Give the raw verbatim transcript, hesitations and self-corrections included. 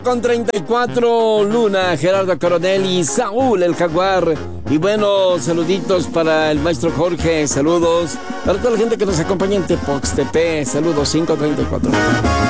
Con treinta y cuatro, Luna, Gerardo Coronel y Saúl el Jaguar. Y bueno, saluditos para el maestro Jorge, saludos para toda la gente que nos acompaña en Tepoxtepec, saludos cinco treinta y cuatro.